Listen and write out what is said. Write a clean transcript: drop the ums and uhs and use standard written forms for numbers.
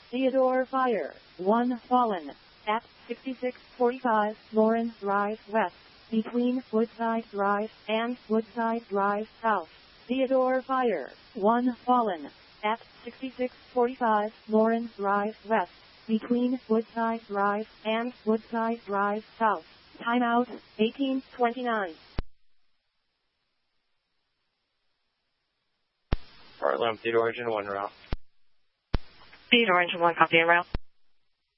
Theodore Fire, 1 fallen. At 6645 Lawrence Drive West, between Woodside Drive and Woodside Drive South. Theodore Fire, 1 fallen. At 6645 Lawrence Drive West, between Woodside Drive and Woodside Drive South. Timeout, 1829. Heartland, Theodore Engine 1 route. Theodore Engine 1, copy en route.